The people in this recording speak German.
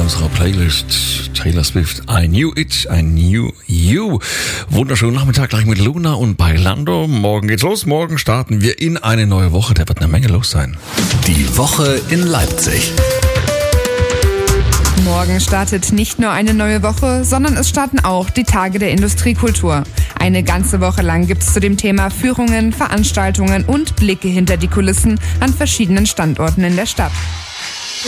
unserer Playlist Taylor Swift, I Knew It, I Knew You. Wunderschönen Nachmittag gleich mit Luna und Bailando. Morgen geht's los, morgen starten wir in eine neue Woche. Da wird eine Menge los sein. Die Woche in Leipzig. Morgen startet nicht nur eine neue Woche, sondern es starten auch die Tage der Industriekultur. Eine ganze Woche lang gibt es zu dem Thema Führungen, Veranstaltungen und Blicke hinter die Kulissen an verschiedenen Standorten in der Stadt.